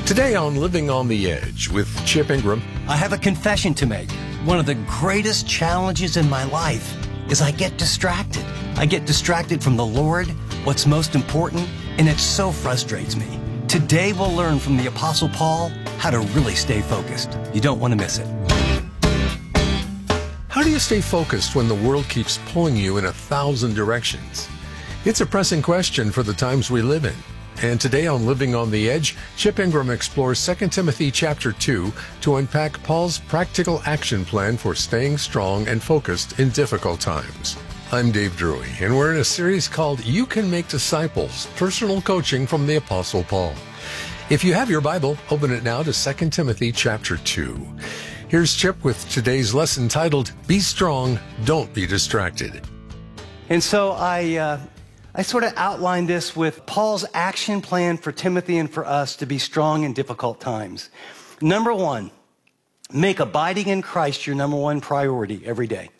Today on Living on the Edge with Chip Ingram. I have a confession to make. One of the greatest challenges in my life is I get distracted. I get distracted from the Lord, what's most important, and it so frustrates me. Today we'll learn from the Apostle Paul how to really stay focused. You don't want to miss it. How do you stay focused when the world keeps pulling you in 1,000 directions? It's a pressing question for the times we live in. And today on Living on the Edge, Chip Ingram explores 2 Timothy chapter 2 to unpack Paul's practical action plan for staying strong and focused in difficult times. I'm Dave Drury, and we're in a series called You Can Make Disciples, Personal Coaching from the Apostle Paul. If you have your Bible, open it now to 2 Timothy chapter 2. Here's Chip with today's lesson titled, Be Strong, Don't Be Distracted. And so I sort of outlined this with Paul's action plan for Timothy and for us to be strong in difficult times. Number one, make abiding in Christ your number one priority every day.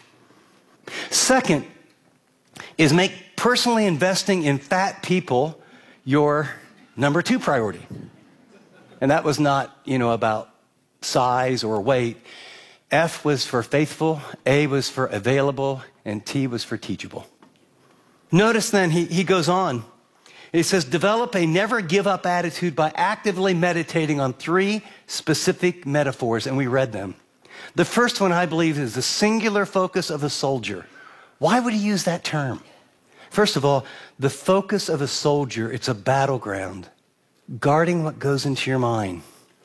Second is make personally investing in fat people your number two priority. And that was not, about size or weight. F was for faithful, A was for available, and T was for teachable. Notice then he goes on. He says, develop a never give up attitude by actively meditating on three specific metaphors, and we read them. The first one, I believe, is the singular focus of a soldier. Why would he use that term? First of all, the focus of a soldier, it's a battleground, guarding what goes into your mind,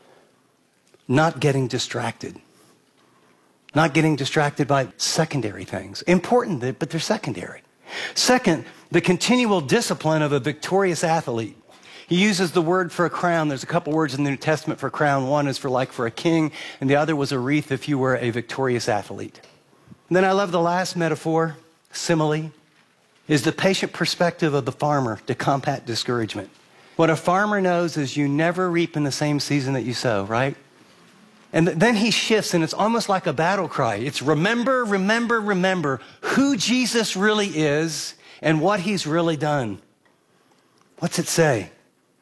not getting distracted. Not getting distracted by secondary things. Important, but they're secondary. Second, the continual discipline of a victorious athlete. He uses the word for a crown. There's a couple words in the New Testament for crown. One is for a king, and the other was a wreath if you were a victorious athlete. And then I love the last metaphor, simile, is the patient perspective of the farmer to combat discouragement. What a farmer knows is you never reap in the same season that you sow, right? And then he shifts, and it's almost like a battle cry. It's remember, remember, remember who Jesus really is and what he's really done. What's it say?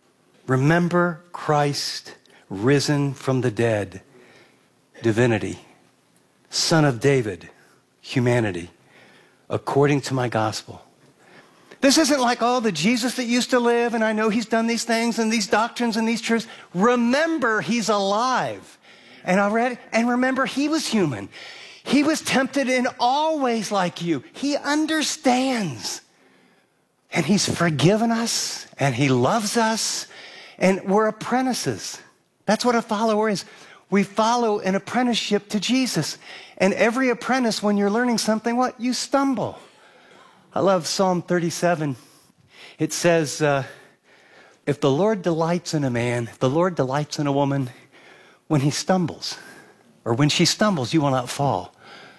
Remember Christ risen from the dead, divinity, Son of David, humanity, according to my gospel. This isn't like, the Jesus that used to live, and I know he's done these things and these doctrines and these truths. Remember, he's alive. And remember, he was human. He was tempted in all ways like you. He understands. And he's forgiven us, and he loves us, and we're apprentices. That's what a follower is. We follow an apprenticeship to Jesus. And every apprentice, when you're learning something, you stumble. I love Psalm 37. It says, if the Lord delights in a man, if the Lord delights in a woman, when he stumbles, or when she stumbles, you will not fall.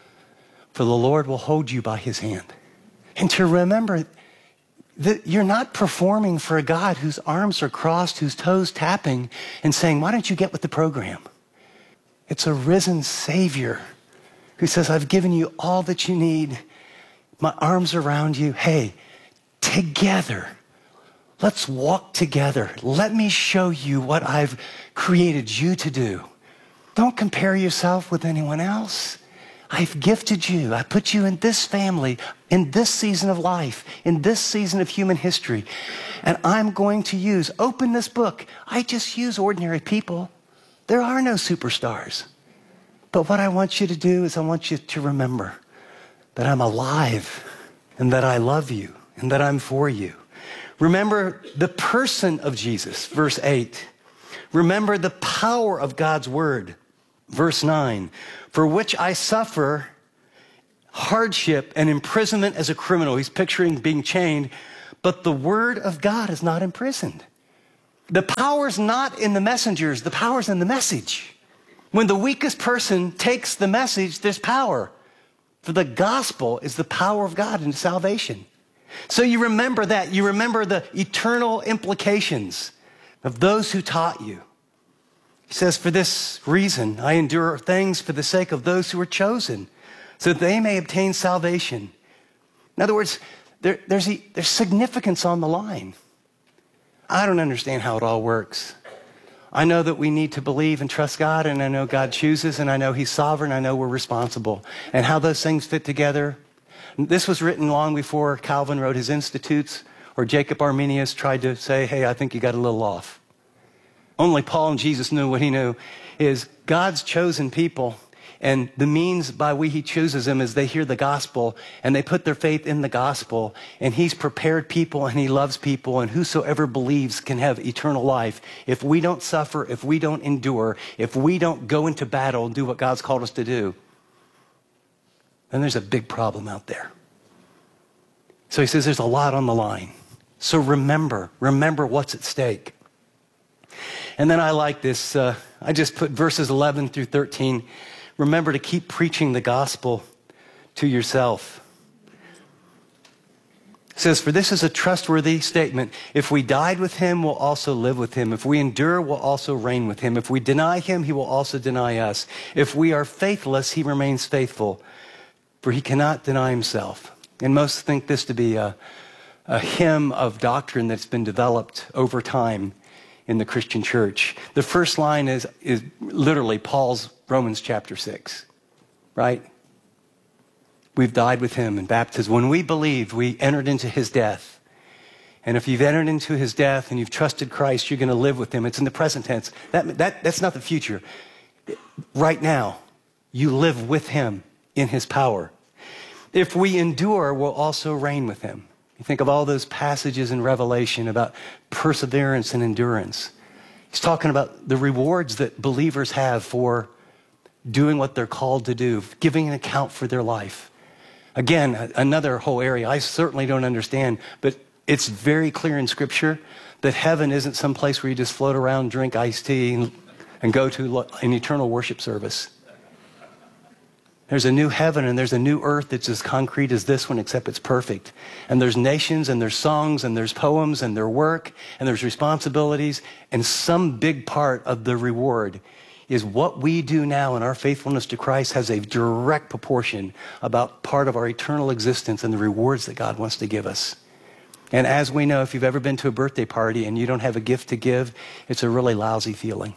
For the Lord will hold you by his hand. And to remember that you're not performing for a God whose arms are crossed, whose toes tapping, and saying, why don't you get with the program? It's a risen Savior who says, I've given you all that you need. My arms around you. Hey, together, let's walk together. Let me show you what I've created you to do. Don't compare yourself with anyone else. I've gifted you. I put you in this family, in this season of life, in this season of human history. And I'm going to open this book. I just use ordinary people. There are no superstars. But what I want you to do is I want you to remember that I'm alive and that I love you and that I'm for you. Remember the person of Jesus, verse 8. Remember the power of God's word, verse 9. For which I suffer hardship and imprisonment as a criminal. He's picturing being chained, but the word of God is not imprisoned. The power's not in the messengers, the power's in the message. When the weakest person takes the message, there's power. For the gospel is the power of God into salvation. So you remember that. You remember the eternal implications of those who taught you. He says, for this reason, I endure things for the sake of those who are chosen, so that they may obtain salvation. In other words, there's significance on the line. I don't understand how it all works. I know that we need to believe and trust God, and I know God chooses, and I know he's sovereign. I know we're responsible. And how those things fit together. This was written long before Calvin wrote his Institutes, or Jacob Arminius tried to say, hey, I think you got a little off. Only Paul and Jesus knew what he knew, is God's chosen people, and the means by which he chooses them is they hear the gospel, and they put their faith in the gospel, and he's prepared people, and he loves people, and whosoever believes can have eternal life. If we don't suffer, if we don't endure, if we don't go into battle and do what God's called us to do, then there's a big problem out there. So he says there's a lot on the line. So remember what's at stake. And then I like this. I just put verses 11 through 13. Remember to keep preaching the gospel to yourself. It says, for this is a trustworthy statement. If we died with him, we'll also live with him. If we endure, we'll also reign with him. If we deny him, he will also deny us. If we are faithless, he remains faithful, for he cannot deny himself. And most think this to be a hymn of doctrine that's been developed over time in the Christian church. The first line is literally Paul's Romans chapter 6, right? We've died with him in baptism. When we believed, we entered into his death. And if you've entered into his death and you've trusted Christ, you're going to live with him. It's in the present tense. That's not the future. Right now, you live with him in his power. If we endure, we'll also reign with him. You think of all those passages in Revelation about perseverance and endurance. He's talking about the rewards that believers have for doing what they're called to do, giving an account for their life. Again, another whole area I certainly don't understand, but it's very clear in Scripture that heaven isn't some place where you just float around, drink iced tea, and go to an eternal worship service. There's a new heaven and there's a new earth that's as concrete as this one, except it's perfect. And there's nations and there's songs and there's poems and there's work and there's responsibilities. And some big part of the reward is what we do now in our faithfulness to Christ has a direct proportion about part of our eternal existence and the rewards that God wants to give us. And as we know, if you've ever been to a birthday party and you don't have a gift to give, it's a really lousy feeling.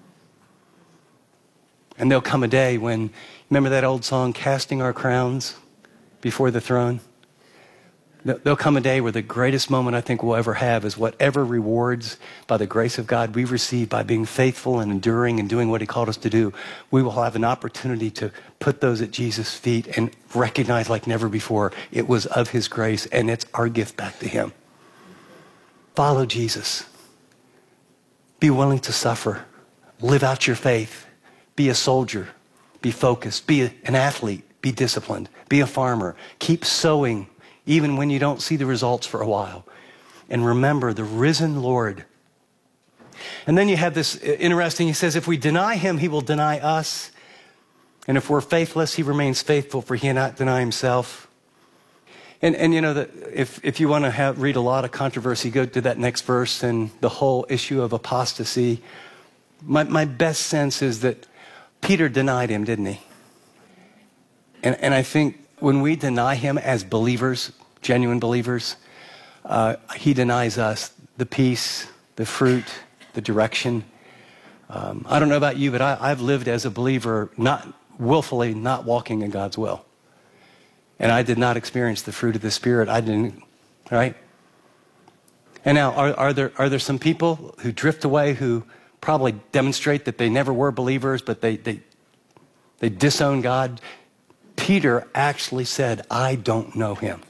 And there'll come a day when, remember that old song, Casting Our Crowns Before the Throne? There'll come a day where the greatest moment I think we'll ever have is whatever rewards by the grace of God we receive by being faithful and enduring and doing what he called us to do. We will have an opportunity to put those at Jesus' feet and recognize like never before it was of his grace and it's our gift back to him. Follow Jesus. Be willing to suffer. Live out your faith. Be a soldier, be focused, be an athlete, be disciplined, be a farmer. Keep sowing even when you don't see the results for a while. And remember the risen Lord. And then you have this interesting, he says, if we deny him, he will deny us. And if we're faithless, he remains faithful, for he cannot deny himself. And you know, that if you want to read a lot of controversy, go to that next verse and the whole issue of apostasy. My best sense is that Peter denied him, didn't he? And I think when we deny him as believers, genuine believers, he denies us the peace, the fruit, the direction. I don't know about you, but I've lived as a believer, not willfully not walking in God's will. And I did not experience the fruit of the Spirit. I didn't, right? And now, are there some people who drift away who probably demonstrate that they never were believers, but they disown God? Peter actually said, I don't know him.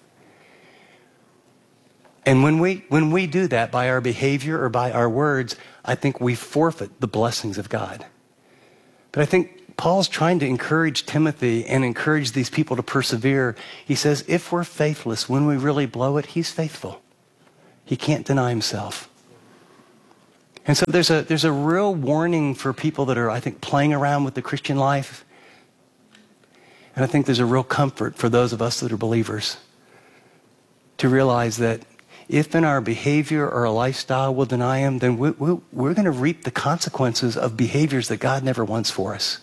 And when we do that by our behavior or by our words, I think we forfeit the blessings of God. But I think Paul's trying to encourage Timothy and encourage these people to persevere. He says, if we're faithless, when we really blow it, he's faithful. He can't deny himself. And so there's a real warning for people that are, I think, playing around with the Christian life. And I think there's a real comfort for those of us that are believers to realize that if in our behavior or our lifestyle we'll deny him, then we're going to reap the consequences of behaviors that God never wants for us.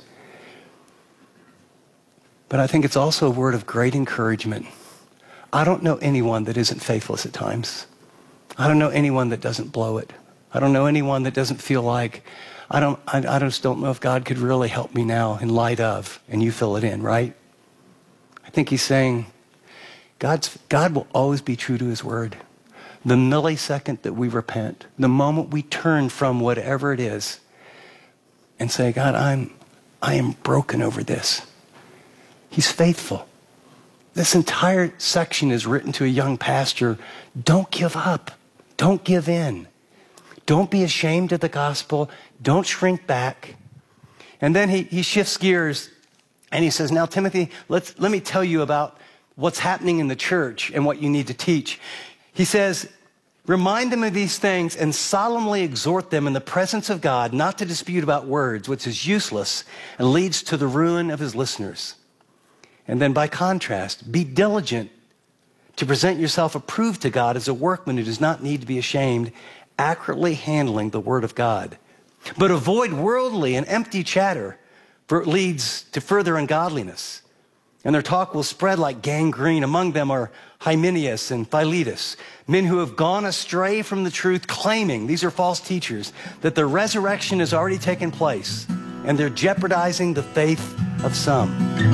But I think it's also a word of great encouragement. I don't know anyone that isn't faithless at times. I don't know anyone that doesn't blow it. I don't know anyone that doesn't feel like, I just don't know if God could really help me now in light of, and you fill it in, right? I think he's saying God will always be true to his word. The millisecond that we repent, the moment we turn from whatever it is and say, God, I am broken over this. He's faithful. This entire section is written to a young pastor. Don't give up. Don't give in. Don't be ashamed of the gospel. Don't shrink back. And then he shifts gears and he says, now, Timothy, let me tell you about what's happening in the church and what you need to teach. He says, remind them of these things and solemnly exhort them in the presence of God not to dispute about words, which is useless and leads to the ruin of his listeners. And then by contrast, be diligent to present yourself approved to God as a workman who does not need to be ashamed, accurately handling the word of God. But avoid worldly and empty chatter, for it leads to further ungodliness. And their talk will spread like gangrene. Among them are Hymenaeus and Philetus, men who have gone astray from the truth, claiming, these are false teachers, that the resurrection has already taken place, and they're jeopardizing the faith of some.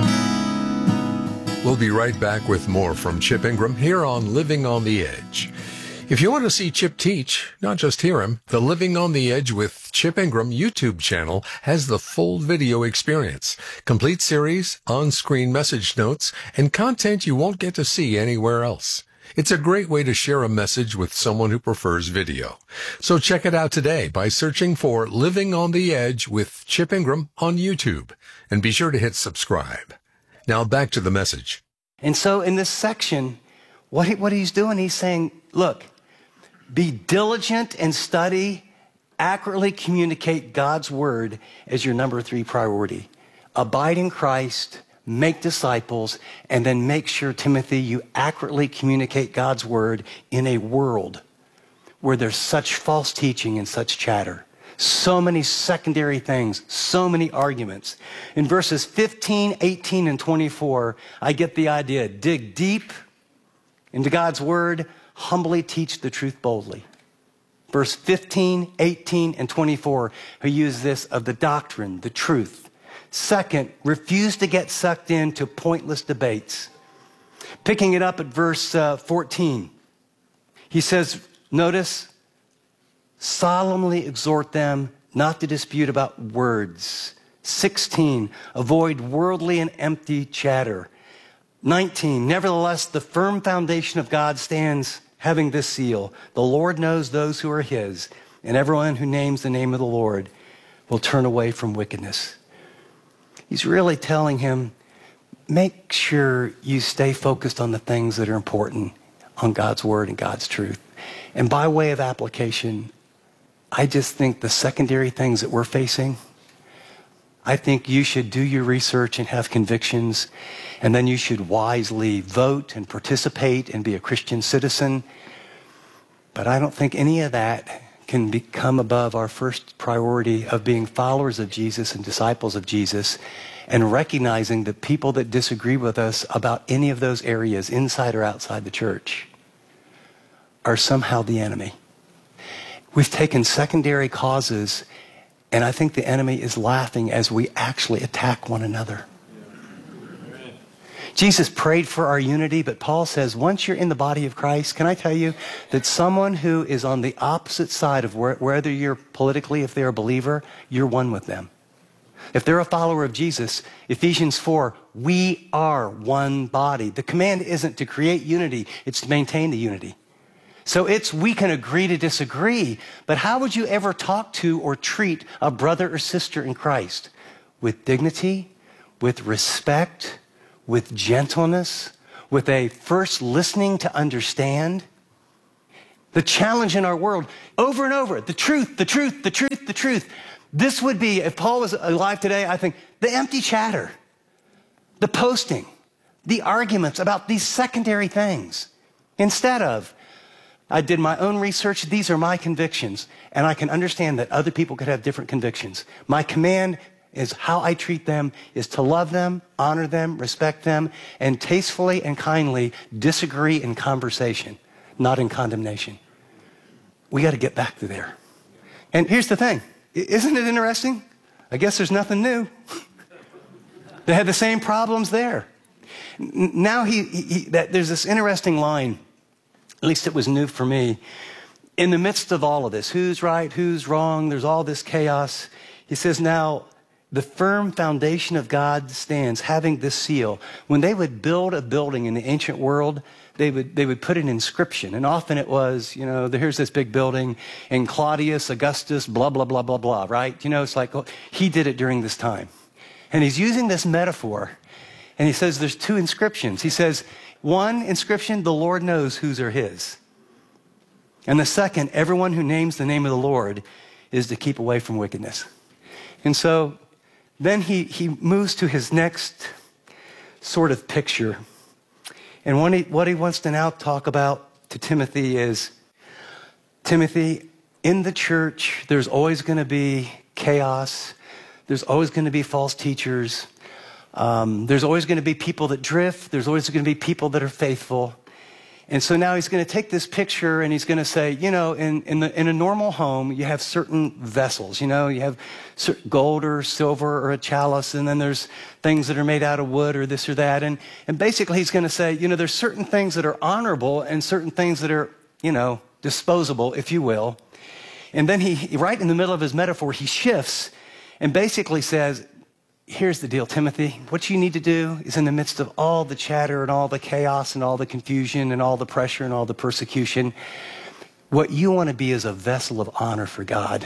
We'll be right back with more from Chip Ingram here on Living on the Edge. If you want to see Chip teach, not just hear him, the Living on the Edge with Chip Ingram YouTube channel has the full video experience, complete series, on-screen message notes, and content you won't get to see anywhere else. It's a great way to share a message with someone who prefers video. So check it out today by searching for Living on the Edge with Chip Ingram on YouTube. And be sure to hit subscribe. Now back to the message. And so in this section, what he's doing, he's saying, look, be diligent and study, accurately communicate God's word as your number 3 priority. Abide in Christ, make disciples, and then make sure, Timothy, you accurately communicate God's word in a world where there's such false teaching and such chatter. So many secondary things, so many arguments. In verses 15, 18, and 24, I get the idea. Dig deep into God's word, humbly teach the truth boldly. Verse 15, 18, and 24, who use this of the doctrine, the truth. Second, refuse to get sucked into pointless debates. Picking it up at verse 14, he says, notice, solemnly exhort them not to dispute about words. 16, avoid worldly and empty chatter. 19, nevertheless, the firm foundation of God stands having this seal. The Lord knows those who are his, and everyone who names the name of the Lord will turn away from wickedness. He's really telling him, make sure you stay focused on the things that are important, on God's word and God's truth. And by way of application, I just think the secondary things that we're facing, I think you should do your research and have convictions, and then you should wisely vote and participate and be a Christian citizen. But I don't think any of that can become above our first priority of being followers of Jesus and disciples of Jesus, and recognizing that people that disagree with us about any of those areas, inside or outside the church, are somehow the enemy. We've taken secondary causes, and I think the enemy is laughing as we actually attack one another. Jesus prayed for our unity, but Paul says, once you're in the body of Christ, can I tell you that someone who is on the opposite side of whether you're politically, if they're a believer, you're one with them. If they're a follower of Jesus, Ephesians 4, we are one body. The command isn't to create unity, it's to maintain the unity. So we can agree to disagree, but how would you ever talk to or treat a brother or sister in Christ? With dignity, with respect, with gentleness, with a first listening to understand. The challenge in our world, over and over, the truth, the truth, the truth, the truth. This would be, if Paul was alive today, I think, the empty chatter, the posting, the arguments about these secondary things. Instead of, I did my own research, these are my convictions, and I can understand that other people could have different convictions. My command is how I treat them is to love them, honor them, respect them, and tastefully and kindly disagree in conversation, not in condemnation. We got to get back to there. And here's the thing. Isn't it interesting? I guess there's nothing new. They had the same problems there. Now there's this interesting line, at least it was new for me. In the midst of all of this, who's right, who's wrong, there's all this chaos. He says, now, the firm foundation of God stands, having this seal. When they would build a building in the ancient world, they would put an inscription. And often it was, here's this big building, and Claudius, Augustus, blah, blah, blah, blah, blah, right? It's like, he did it during this time. And he's using this metaphor, and he says there's two inscriptions. He says, one inscription, the Lord knows whose are his. And the second, everyone who names the name of the Lord is to keep away from wickedness. And so then he moves to his next sort of picture. And what he wants to now talk about to Timothy is, Timothy, in the church, there's always going to be chaos. There's always going to be false teachers. There's always going to be people that drift. There's always going to be people that are faithful. And so now he's going to take this picture and he's going to say, in a normal home, you have certain vessels. You have gold or silver or a chalice, and then there's things that are made out of wood or this or that. And basically he's going to say, there's certain things that are honorable and certain things that are, disposable, if you will. And then he, right in the middle of his metaphor, he shifts and basically says, here's the deal, Timothy. What you need to do is, in the midst of all the chatter and all the chaos and all the confusion and all the pressure and all the persecution, what you want to be is a vessel of honor for God.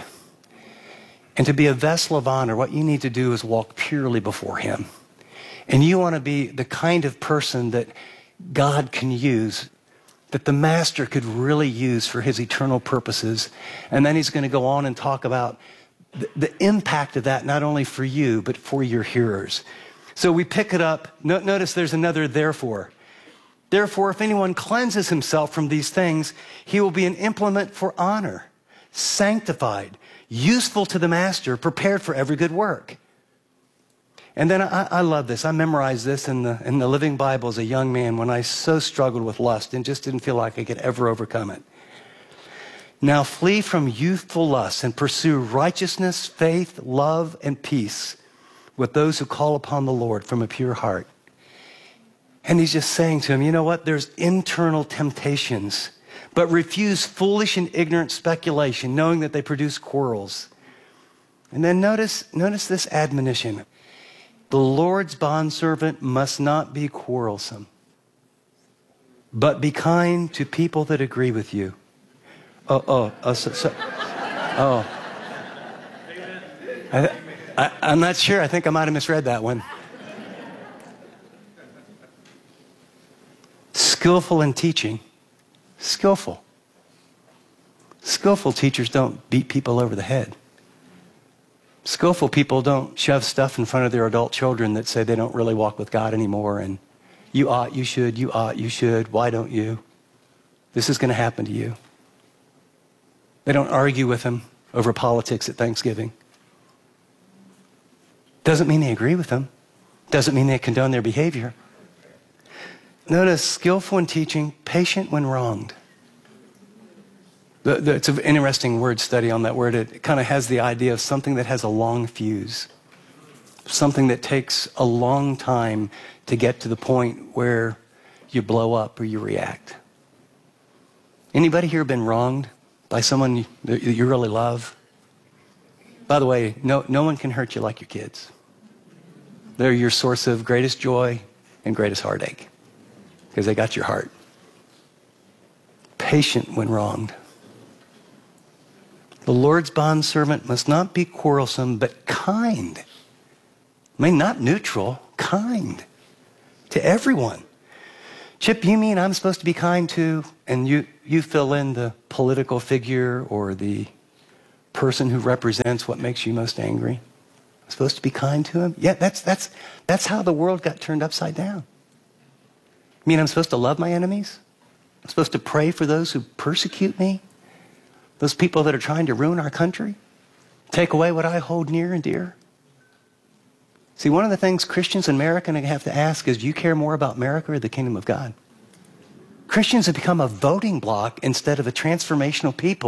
And to be a vessel of honor, what you need to do is walk purely before him. And you want to be the kind of person that God can use, that the master could really use for his eternal purposes. And then he's going to go on and talk about the impact of that, not only for you, but for your hearers. So we pick it up. Notice there's another therefore. Therefore, if anyone cleanses himself from these things, he will be an implement for honor, sanctified, useful to the master, prepared for every good work. And then I love this. I memorized this in the Living Bible as a young man when I so struggled with lust and just didn't feel like I could ever overcome it. Now flee from youthful lusts and pursue righteousness, faith, love, and peace with those who call upon the Lord from a pure heart. And he's just saying to him, you know what? There's internal temptations, but refuse foolish and ignorant speculation, knowing that they produce quarrels. And then notice this admonition. The Lord's bondservant must not be quarrelsome, but be kind to people that agree with you. I'm not sure. I think I might have misread that one. Skillful in teaching. Skillful. Skillful teachers don't beat people over the head. Skillful people don't shove stuff in front of their adult children that say they don't really walk with God anymore, and you ought, you should, you ought, you should, why don't you? This is going to happen to you. They don't argue with them over politics at Thanksgiving. Doesn't mean they agree with them. Doesn't mean they condone their behavior. Notice, skillful in teaching, patient when wronged. It's an interesting word study on that word. It kind of has the idea of something that has a long fuse. Something that takes a long time to get to the point where you blow up or you react. Anybody here been wronged by someone that you really love? By the way, no one can hurt you like your kids. They're your source of greatest joy and greatest heartache because they got your heart. Patient when wronged. The Lord's bondservant must not be quarrelsome, but kind. I mean, not neutral, kind to everyone. Chip, you mean I'm supposed to be kind to, and you fill in the political figure or the person who represents what makes you most angry? I'm supposed to be kind to him? Yeah, that's how the world got turned upside down. You mean I'm supposed to love my enemies? I'm supposed to pray for those who persecute me? Those people that are trying to ruin our country? Take away what I hold near and dear? See, one of the things Christians in America have to ask is, do you care more about America or the kingdom of God? Christians have become a voting bloc instead of a transformational people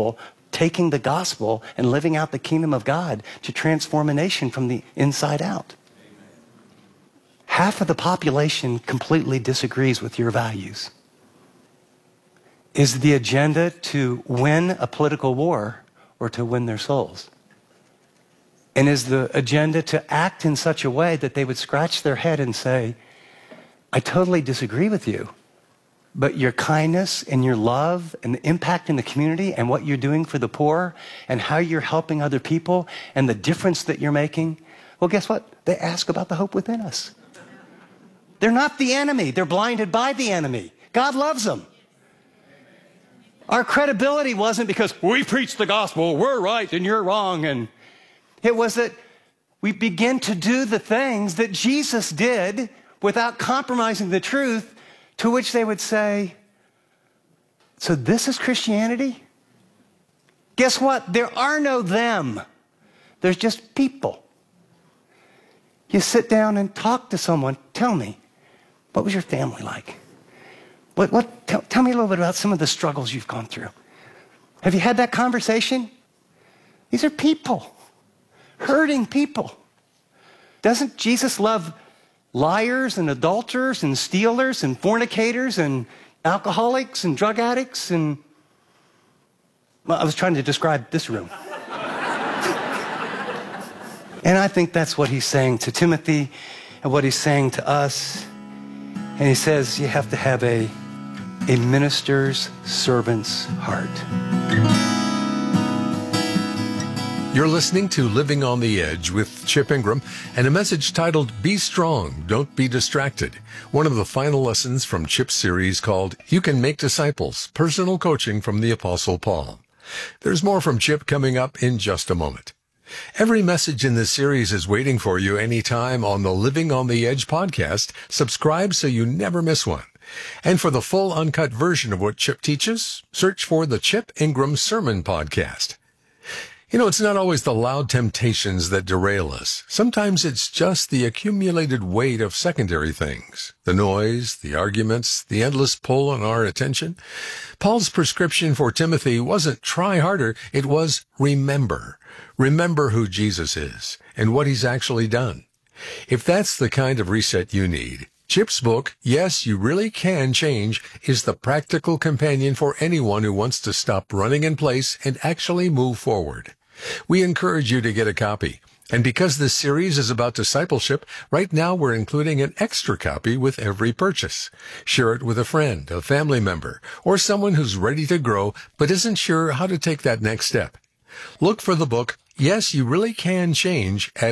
taking the gospel and living out the kingdom of God to transform a nation from the inside out. Half of the population completely disagrees with your values. Is the agenda to win a political war or to win their souls? And is the agenda to act in such a way that they would scratch their head and say, I totally disagree with you, but your kindness and your love and the impact in the community and what you're doing for the poor and how you're helping other people and the difference that you're making, well, guess what? They ask about the hope within us. They're not the enemy. They're blinded by the enemy. God loves them. Our credibility wasn't because we preach the gospel, we're right and you're wrong. And it was that we begin to do the things that Jesus did without compromising the truth, to which they would say, so this is Christianity? Guess what? There are no them. There's just people. You sit down and talk to someone. Tell me, what was your family like? Tell me a little bit about some of the struggles you've gone through. Have you had that conversation? These are people, hurting people. Doesn't Jesus love liars and adulterers and stealers and fornicators and alcoholics and drug addicts? And well, I was trying to describe this room. And I think that's what he's saying to Timothy and what he's saying to us. And he says you have to have a minister's servant's heart. You're listening to Living on the Edge with Chip Ingram and a message titled Be Strong, Don't Be Distracted, one of the final lessons from Chip's series called You Can Make Disciples, Personal Coaching from the Apostle Paul. There's more from Chip coming up in just a moment. Every message in this series is waiting for you anytime on the Living on the Edge podcast. Subscribe so you never miss one. And for the full uncut version of what Chip teaches, search for the Chip Ingram Sermon Podcast. You know, it's not always the loud temptations that derail us. Sometimes it's just the accumulated weight of secondary things. The noise, the arguments, the endless pull on our attention. Paul's prescription for Timothy wasn't try harder, it was remember. Remember who Jesus is and what he's actually done. If that's the kind of reset you need, Chip's book, Yes, You Really Can Change, is the practical companion for anyone who wants to stop running in place and actually move forward. We encourage you to get a copy. And because this series is about discipleship, right now we're including an extra copy with every purchase. Share it with a friend, a family member, or someone who's ready to grow but isn't sure how to take that next step. Look for the book, Yes, You Really Can Change at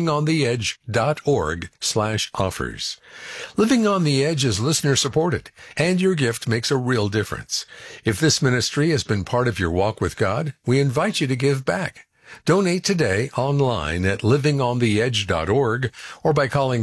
livingontheedge.org/offers. Living on the Edge is listener supported, and your gift makes a real difference. If this ministry has been part of your walk with God, we invite you to give back. Donate today online at livingontheedge.org or by calling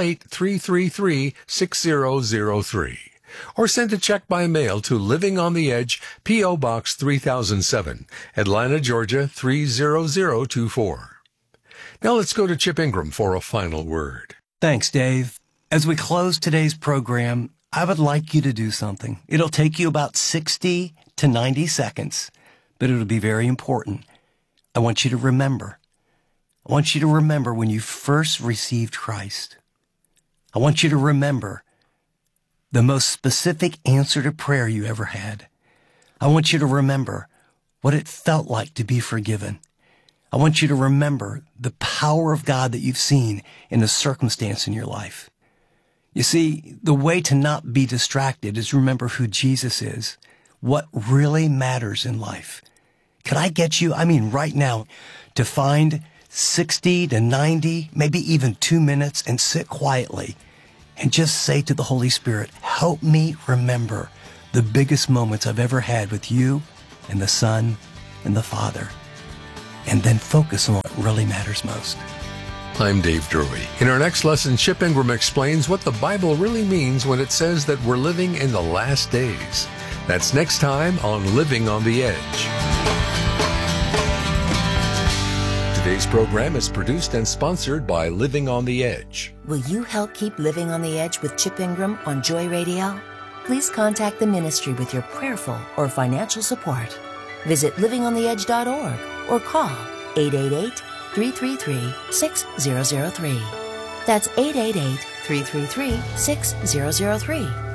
888-333-6003. Or send a check by mail to Living on the Edge, P.O. Box 3007, Atlanta, Georgia 30024. Now let's go to Chip Ingram for a final word. Thanks, Dave. As we close today's program, I would like you to do something. It'll take you about 60 to 90 seconds, but it'll be very important. I want you to remember. I want you to remember when you first received Christ. I want you to remember the most specific answer to prayer you ever had. I want you to remember what it felt like to be forgiven. I want you to remember the power of God that you've seen in a circumstance in your life. You see, the way to not be distracted is remember who Jesus is, what really matters in life. Could I get you, right now, to find 60 to 90, maybe even 2 minutes and sit quietly and just say to the Holy Spirit, help me remember the biggest moments I've ever had with you and the Son and the Father. And then focus on what really matters most. I'm Dave Drury. In our next lesson, Chip Ingram explains what the Bible really means when it says that we're living in the last days. That's next time on Living on the Edge. Today's program is produced and sponsored by Living on the Edge. Will you help keep Living on the Edge with Chip Ingram on Joy Radio? Please contact the ministry with your prayerful or financial support. Visit livingontheedge.org or call 888-333-6003. That's 888-333-6003.